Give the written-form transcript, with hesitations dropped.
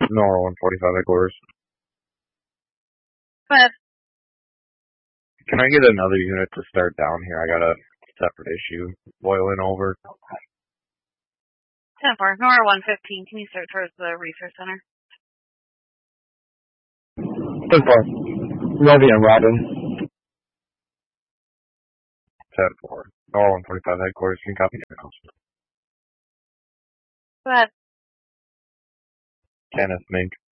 Nora 145 headquarters. But Can I get another unit to start down here? I got a separate issue boiling over. 10-4, Nora 115, can you start towards the research center? 10-4. Robbie and Robin. 10-4. Nora 145 headquarters. Can you copy now? Go ahead. Kenneth Mink.